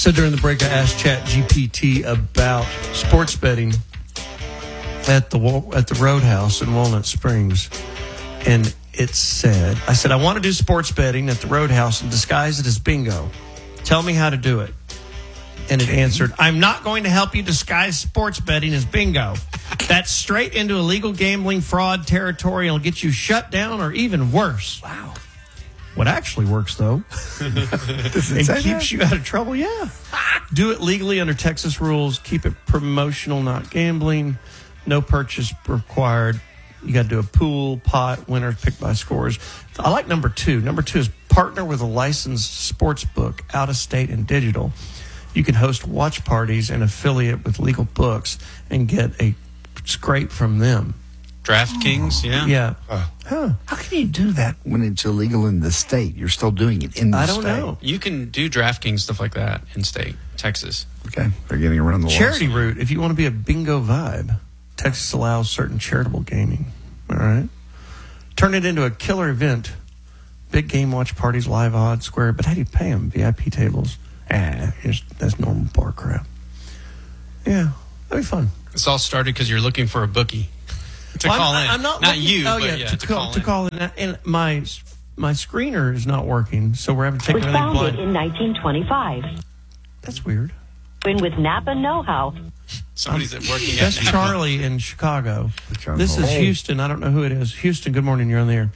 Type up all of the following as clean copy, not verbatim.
So during the break, I asked ChatGPT about sports betting at the Roadhouse in Walnut Springs, and it said, I said, I want to do sports betting at the Roadhouse and disguise it as bingo. Tell me how to do it. And it answered, I'm not going to help you disguise sports betting as bingo. That's straight into illegal gambling fraud territory and will get you shut down or even worse. Wow. What actually works, though, and keeps you out of trouble, do it legally under Texas rules. Keep it promotional, not gambling. No purchase required. You got to do a pool, pot, winners picked by scores. I like number 2. Number 2 is partner with a licensed sports book, out of state and digital. You can host watch parties and affiliate with legal books and get a scrape from them. DraftKings, Yeah. How can you do that when it's illegal in the state? You're still doing it in the state. I don't know. You can do DraftKings, stuff like that, in state, Texas. Okay, they're getting around the law. Charity route, if you want to be a bingo vibe, Texas allows certain charitable gaming. All right. Turn it into a killer event. Big game watch parties, live odds, square. But how do you pay them? VIP tables. That's normal bar crap. Yeah, that'd be fun. It's all started because you're looking for a bookie to call in. I'm not you, but to call in. And my screener is not working, so we're having to take was everything founded blind. in 1925. That's weird. When with Napa know-how. Somebody's working at That's Charlie in Chicago. This is Houston. I don't know who it is. Houston, good morning. You're on the air.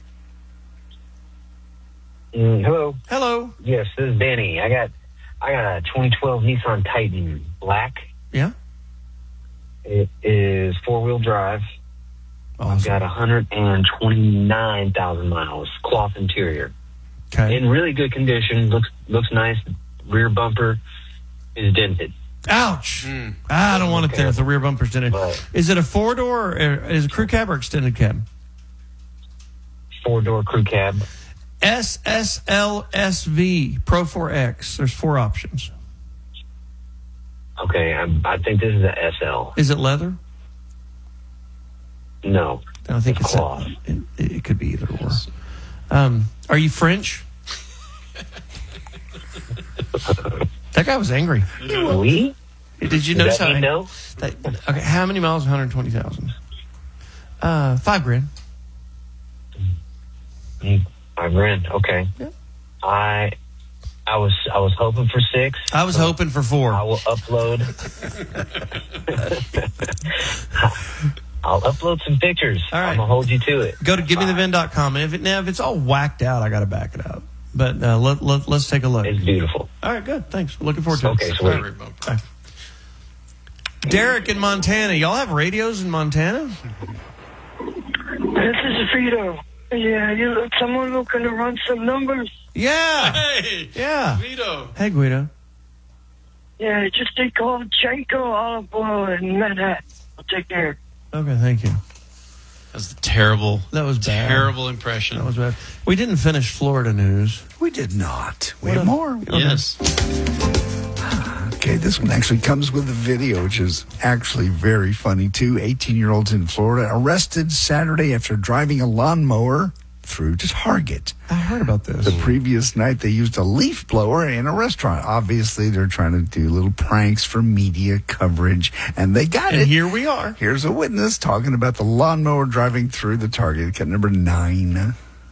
Hello. Hello. Yes, this is Danny. I got a 2012 Nissan Titan Black. Yeah. It is 4-wheel drive. Awesome. I've got 129,000 miles. Cloth interior. Okay. In really good condition. Looks nice. Rear bumper is dented. Ouch. I don't want to think if the rear bumper's dented. But Is it a 4-door or is it a crew cab or extended cab? 4-door crew cab. SSLSV Pro 4X. There's 4 options. Okay, I think this is a SL. Is it leather? No. I think it's cloth. It could be either or. Are you French? That guy was angry. Oui? Did you notice Does that mean no? Okay, how many miles? 120,000. $5,000. $5,000. Okay. Yeah. I was hoping for 6. I was hoping for 4. I will upload. I'll upload some pictures. All right. I'm gonna hold you to it. Go to givemethevin.com, and if it's all whacked out, I got to back it up. But let's take a look. It's beautiful. All right, good. Thanks. Looking forward to Okay, it. sweet. Bye. Derek in Montana. Y'all have radios in Montana? This is Vito. Yeah, someone looking to run some numbers. Yeah. Hey, Yeah. Vito. Hey, Guido. Yeah, just they call Chenko Olive Oil in Manhattan. I'll take care. Okay, thank you. That was terrible. That was bad. Terrible impression. That was bad. We didn't finish Florida news. We did not. We have more. Yes. Okay, this one actually comes with a video, which is actually very funny, too. 18-year-olds in Florida arrested Saturday after driving a lawnmower through to Target. I heard about this. The previous night, they used a leaf blower in a restaurant. Obviously, they're trying to do little pranks for media coverage, and they got And it. here we are. Here's a witness talking about the lawnmower driving through the Target. Cut number 9.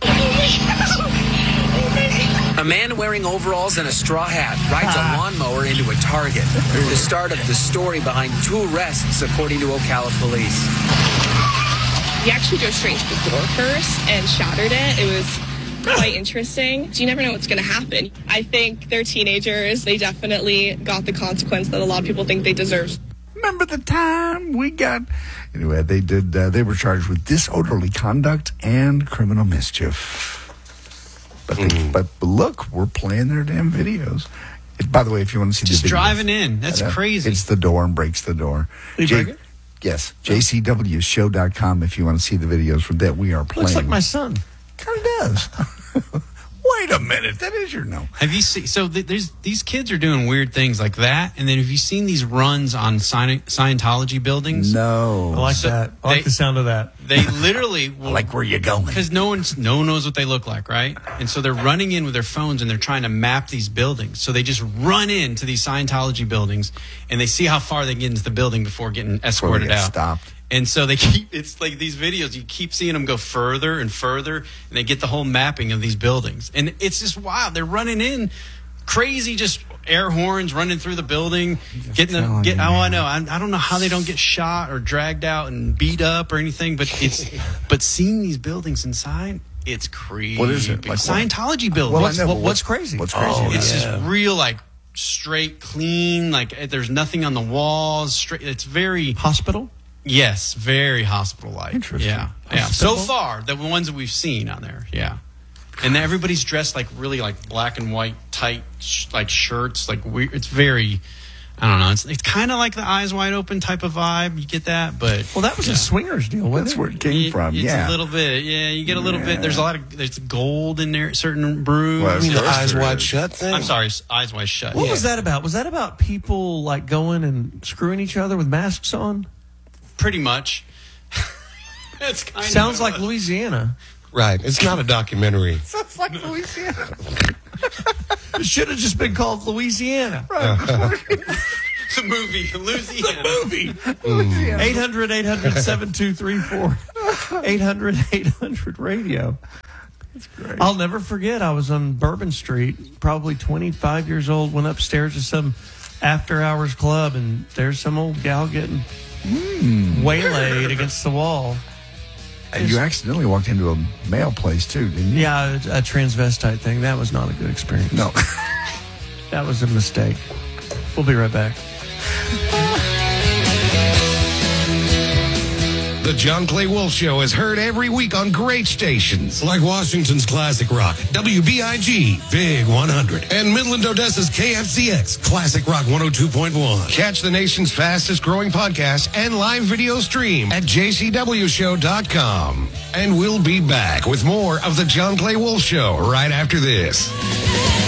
A man wearing overalls and a straw hat rides a lawnmower into a Target. The start of the story behind 2 arrests, according to Ocala police. He actually drove straight to the door first and shattered it. It was quite interesting. You never know what's going to happen. I think they're teenagers. They definitely got the consequence that a lot of people think they deserve. Remember the time we got... Anyway, they did. They were charged with disorderly conduct and criminal mischief. But look, we're playing their damn videos. By the way, if you want to see Just the videos, driving in. That's crazy. It's the door and breaks the door. You break it? Yes, jcwshow.com if you want to see the videos from that we are playing. Looks like my son. Kind of does. Wait a minute. That is your no. Have you seen? So these kids are doing weird things like that. And then have you seen these runs on Scientology buildings? No. I like that. I like the sound of that. They literally I like where you're going. Because no one knows what they look like, right? And so they're running in with their phones and they're trying to map these buildings. So they just run into these Scientology buildings and they see how far they get into the building before getting escorted out. Stopped. And so it's like these videos, you keep seeing them go further and further, and they get the whole mapping of these buildings. And it's just wild. They're running in crazy, just air horns running through the building, I know. I don't know how they don't get shot or dragged out and beat up or anything, but seeing these buildings inside, it's creepy. What is it? Like Scientology buildings. What's crazy? What's crazy? It's just real, like, straight, clean, like there's nothing on the walls. Straight. It's very hospital. Yes, very hospital-like. Interesting. Yeah. So far, the ones that we've seen on there, yeah. And everybody's dressed like really like black and white tight like shirts, like weird. It's very, I don't know. It's kind of like the Eyes Wide Open type of vibe. You get that, but that was a swingers deal. That's where it came from. It's a little bit. Yeah, you get a little bit. There's gold in there. Certain brews. Well, the Eyes Wide Shut thing. I'm sorry, Eyes Wide Shut. What was that about? Was that about people like going and screwing each other with masks on? Pretty much. It's kind sounds like Louisiana. Right. It's not a documentary. Sounds like Louisiana. It should have just been called Louisiana. The movie, Louisiana. The movie. 800-800-7234. 800-800-radio. That's great. I'll never forget. I was on Bourbon Street, probably 25 years old, went upstairs to some after-hours club, and there's some old gal getting waylaid against the wall. And you accidentally walked into a mail place, too, didn't you? Yeah, a transvestite thing. That was not a good experience. No. That was a mistake. We'll be right back. The John Clay Wolf Show is heard every week on great stations like Washington's Classic Rock, WBIG, Big 100, and Midland, Odessa's KFCX, Classic Rock 102.1. Catch the nation's fastest growing podcast and live video stream at jcwshow.com. And we'll be back with more of the John Clay Wolf Show right after this.